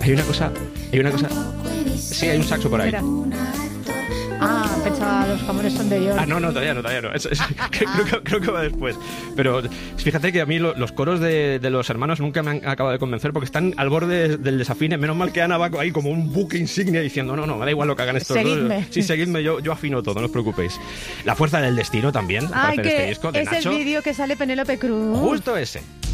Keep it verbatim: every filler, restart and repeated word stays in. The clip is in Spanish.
Hay una cosa, hay una cosa... Sí, hay un saxo por ahí. Espera. Ah, pensaba, los jamones son de York. Ah, no, no, todavía no, todavía no. Es, es, creo, que, creo que va después. Pero fíjate que a mí lo, los coros de, de los hermanos nunca me han acabado de convencer porque están al borde del desafine. Menos mal que Ana va ahí como un buque insignia diciendo no, no, me da igual lo que hagan estos Seguidme. dos. Sí, seguidme, yo, yo afino todo, no os preocupéis. La fuerza del destino también, Ay, aparte de que este disco, de es Nacho. el vídeo que sale Penélope Cruz. Justo ese.